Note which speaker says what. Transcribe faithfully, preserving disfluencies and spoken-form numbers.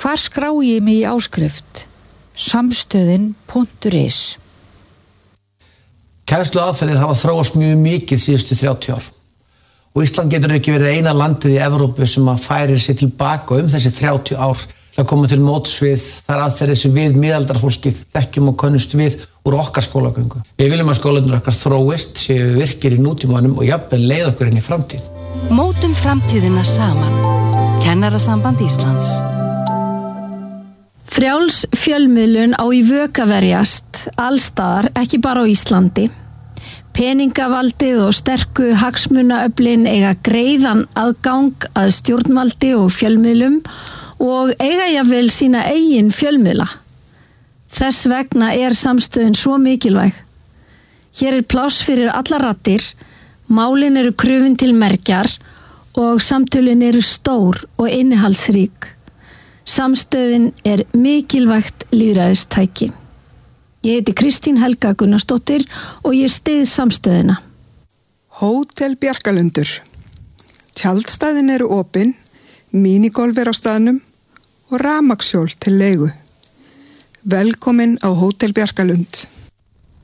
Speaker 1: Hvar skrái ég mig í áskrift? Samstöðin punktur is.
Speaker 2: Kennsluaðferðir hafa þróast mjög mikið síðustu þrjátíu ár. Og Ísland getur ekki verið eina landið í Evrópu sem að færir sig tilbaka um þessi þrjátíu ár til að koma til móts við þær aðferðir sem við miðaldarfólkið þekkjum og könnumst við úr okkar skólagöngu. Við viljum að skólarnir okkar þróist, séu virkir í nútímanum og jafnvel leið okkur inn í framtíð.
Speaker 3: Mótum framtíðina saman. Kennarasamband Íslands.
Speaker 4: Frjáls fjölmiðlun á í vök að verjast allstaðar, ekki bara á Íslandi. Peningavaldið og sterku hagsmunaöflin eiga greiðan aðgang að stjórnvaldi og fjölmiðlum og eiga jafnvel sína eigin fjölmiðla. Þess vegna er samstöðin svo mikilvæg. Hér er pláss fyrir allar raddir, málin eru krufin til mergjar og samtölin eru stór og innihaldsrík. Samstöðin er mikilvægt lýðræðistæki. Ég heiti Kristín Helga Gunnarsdóttir og ég styð samstöðina.
Speaker 5: Hótel Bjarkalundur. Tjaldstæðin eru opin, mínigolf er á staðnum og rafmagnshjól til leigu. Velkomin á Hótel Bjarkalund.